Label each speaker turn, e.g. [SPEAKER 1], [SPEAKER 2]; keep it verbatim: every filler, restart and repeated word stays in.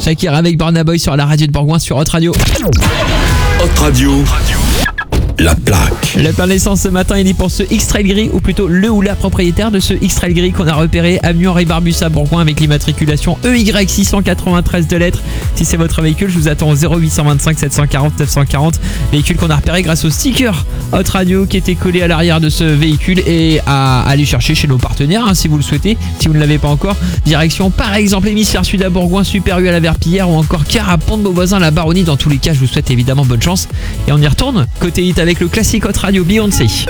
[SPEAKER 1] Shakira avec Burna Boy sur la radio de Bourgoin sur Hot Radio.
[SPEAKER 2] Hot Radio. La plaque.
[SPEAKER 1] Le plein d'essence ce matin, il est pour ce X-Trail gris, ou plutôt le ou la propriétaire de ce X-Trail gris qu'on a repéré avenue Henri Barbus à Bourgoin avec l'immatriculation E Y six cent quatre-vingt-treize de lettres. Si c'est votre véhicule, je vous attends au zéro huit cent vingt-cinq sept cent quarante neuf cent quarante. Véhicule qu'on a repéré grâce au sticker Hot Radio qui était collé à l'arrière de ce véhicule et à aller chercher chez nos partenaires hein, si vous le souhaitez, si vous ne l'avez pas encore. Direction par exemple Hémisphère Sud à Bourgoin, Super U à la Verpillière ou encore Car à Pont de Beauvoisin, la Baronnie. Dans tous les cas, je vous souhaite évidemment bonne chance. Et on y retourne côté hit avec le classique Hot Radio Beyoncé.